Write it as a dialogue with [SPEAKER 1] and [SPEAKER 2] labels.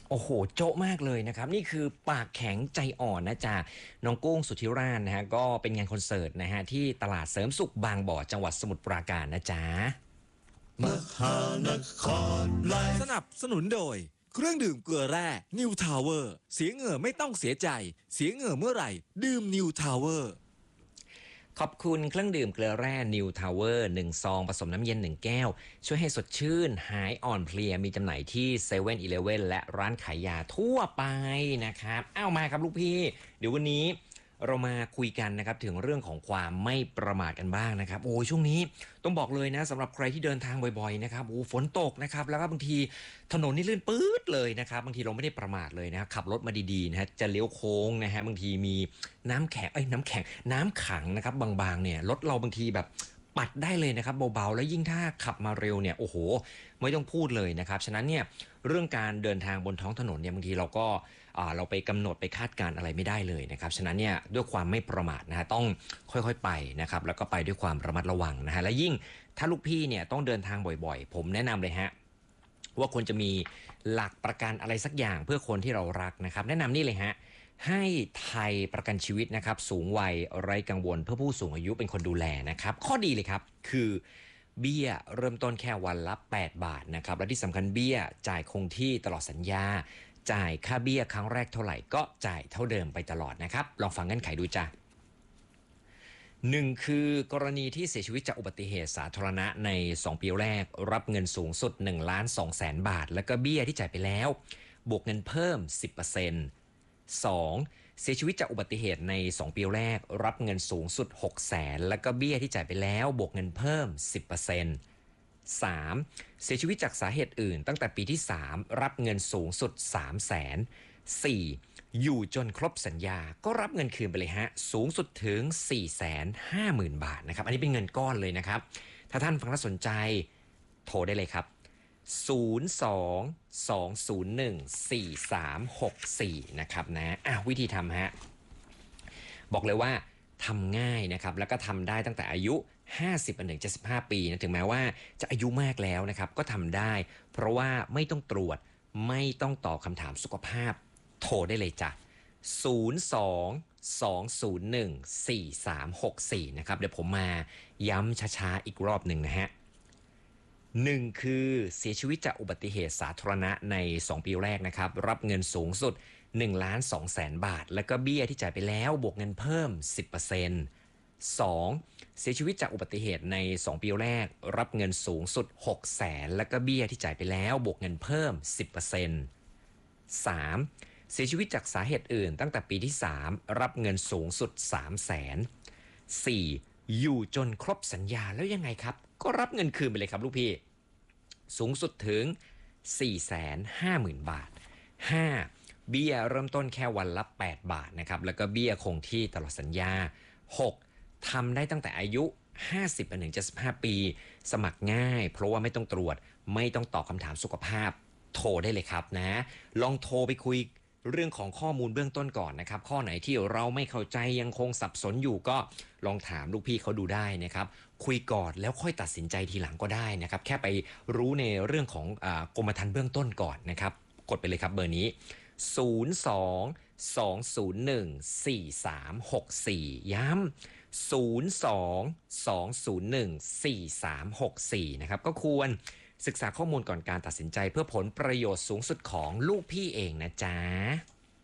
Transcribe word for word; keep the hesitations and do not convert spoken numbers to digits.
[SPEAKER 1] โอ้โหโจ๊ะมากเลยนะครับนี่คือปากแข็งใจอ่อนนะจ๊ะน้องกุ้งสุทธิราชนะฮะก็เป็นงานคอนเสิร์ตนะฮะที่ตลาดเสริมสุขบางบ่อจังหวัดสมุทรปราการนะจ๊ะ
[SPEAKER 2] มหานครไลฟ์สนับสนุนโดยเครื่องดื่มเกลือแร่นิวทาวเวอร์เสียเหงื่อไม่ต้องเสียใจเสียเหงื่อเมื่อไหร่ดื่มนิวทาวเวอร์
[SPEAKER 1] ขอบคุณเครื่องดื่มเกลือแร่ New Tower หนึ่งซองผสมน้ำเย็นหนึ่งแก้วช่วยให้สดชื่นหายอ่อนเพลียมีจำหน่ายที่เซเว่นอีเลฟเว่นและร้านขายยาทั่วไปนะครับอ้าวมาครับลูกพี่เดี๋ยววันนี้เรามาคุยกันนะครับถึงเรื่องของความไม่ประมาทกันบ้างนะครับโอ้ยช่วงนี้ต้องบอกเลยนะสำหรับใครที่เดินทางบ่อยๆนะครับโอ้ฝนตกนะครับแล้วก็บางทีถนนนี่ลื่นปื๊ดเลยนะครับบางทีเราไม่ได้ประมาทเลยนะขับรถมาดีๆนะฮะจะเลี้ยวโค้งนะฮะบางทีมีน้ำแข็งเอ้ยน้ำแข็งน้ำขังนะครับบางๆเนี่ยรถเราบางทีแบบปัดได้เลยนะครับเบาๆแล้วยิ่งถ้าขับมาเร็วเนี่ยโอ้โหไม่ต้องพูดเลยนะครับฉะนั้นเนี่ยเรื่องการเดินทางบนท้องถนนเนี่ยบางทีเราก็เราไปกำหนดไปคาดการอะไรไม่ได้เลยนะครับฉะนั้นเนี่ยด้วยความไม่ประมาทนะฮะต้องค่อยๆไปนะครับแล้วก็ไปด้วยความระมัดระวังนะฮะและยิ่งถ้าลูกพี่เนี่ยต้องเดินทางบ่อยๆผมแนะนำเลยฮะว่าควรจะมีหลักประกันอะไรสักอย่างเพื่อคนที่เรารักนะครับแนะนำนี่เลยฮะให้ไทยประกันชีวิตนะครับสูงวัยไร้กังวลเพื่อผู้สูงอายุเป็นคนดูแลนะครับข้อดีเลยครับคือเบี้ยเริ่มต้นแค่วันละแปดบาทนะครับและที่สำคัญเบี้ยจ่ายคงที่ตลอดสัญญาจ่ายค่าเบี้ยครั้งแรกเท่าไหร่ก็จ่ายเท่าเดิมไปตลอดนะครับลองฟังเงื่อนไขดูจ้ะหนึ่งคือกรณีที่เสียชีวิตจากอุบัติเหตุสาธารณะในสองปีแรกรับเงินสูงสุดหนึ่งล้านสองแสนบาทแล้วก็เบี้ยที่จ่ายไปแล้วบวกเงินเพิ่ม สิบเปอร์เซ็นต์สองเสียชีวิตจากอุบัติเหตุในสองปีแรกรับเงินสูงสุดหกแสนแล้วก็เบี้ยที่จ่ายไปแล้วบวกเงินเพิ่ม สิบเปอร์เซ็นต์ สามเสียชีวิตจากสาเหตุอื่นตั้งแต่ปีที่สามรับเงินสูงสุด สามแสน สี่อยู่จนครบสัญญาก็รับเงินคืนไปเลยฮะสูงสุดถึง สี่แสนห้าหมื่น บาทนะครับอันนี้เป็นเงินก้อนเลยนะครับถ้าท่านฟังแล้วสนใจโทรได้เลยครับศูนย์ สอง สอง ศูนย์ หนึ่ง สี่ สาม หก สี่นะครับนะอ่ะวิธีทำฮะบอกเลยว่าทำง่ายนะครับแล้วก็ทำได้ตั้งแต่อายุห้าสิบถึงเจ็ดสิบห้าปีนะถึงแม้ว่าจะอายุมากแล้วนะครับก็ทำได้เพราะว่าไม่ต้องตรวจไม่ต้องตอบคำถามสุขภาพโทรได้เลยจ้ะศูนย์ สอง สอง ศูนย์ หนึ่ง สี่ สาม หก สี่นะครับเดี๋ยวผมมาย้ำช้าๆอีกรอบหนึ่งนะฮะหนึ่งคือเสียชีวิตจากอุบัติเหตุสาธารณะในสองปีแรกนะครับรับเงินสูงสุดหนึ่งล้านสองแสนบาทแล้วก็เบี้ยที่จ่ายไปแล้วบวกเงินเพิ่ม สิบเปอร์เซ็นต์ สองเสียชีวิตจากอุบัติเหตุในสองปีแรกรับเงินสูงสุดหกแสนแล้วก็เบี้ยที่จ่ายไปแล้วบวกเงินเพิ่ม สิบเปอร์เซ็นต์ สามเสียชีวิตจากสาเหตุอื่นตั้งแต่ปีที่สามรับเงินสูงสุด สามแสน สี่อยู่จนครบสัญญาแล้วยังไงครับก็รับเงินคืนไปเลยครับลูกพี่สูงสุดถึง สี่แสนห้าหมื่น บาท ห้าเบี้ยเริ่มต้นแค่วันละแปดบาทนะครับแล้วก็เบี้ยคงที่ตลอดสัญญาหกทำได้ตั้งแต่อายุห้าสิบถึงเจ็ดสิบห้าปีสมัครง่ายเพราะว่าไม่ต้องตรวจไม่ต้องตอบคำถามสุขภาพโทรได้เลยครับนะลองโทรไปคุยเรื่องของข้อมูลเบื้องต้นก่อนนะครับข้อไหนที่เราไม่เข้าใจยังคงสับสนอยู่ก็ลองถามลูกพี่เขาดูได้นะครับคุยก่อนแล้วค่อยตัดสินใจทีหลังก็ได้นะครับแค่ไปรู้ในเรื่องของอ่ากรมธรรม์เบื้องต้นก่อนนะครับกดไปเลยครับเบอร์นี้ศูนย์ สอง สอง ศูนย์ หนึ่ง สี่ สาม หก สี่ย้ำศูนย์ สอง สอง ศูนย์ หนึ่ง สี่ สาม หก สี่นะครับก็ควรศึกษาข้อมูลก่อนการตัดสินใจเพื่อผลประโยชน์สูงสุดของลูกพี่เองนะจ๊ะ